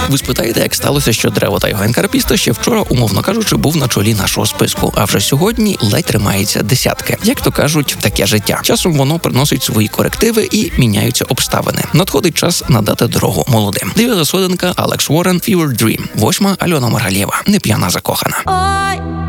Ви спитаєте, як сталося, що Древо та Євген Карапіста ще вчора, умовно кажучи, був на чолі нашого списку, а вже сьогодні ледь тримається десятки. Як то кажуть, таке життя. Часом воно приносить свої корективи і міняються обставини. Надходить час надати дорогу молодим. 9-та сходинка Алекс Уоррен, Fever Dream. 8-та Альона Маргалєва, Не п'яна закохана.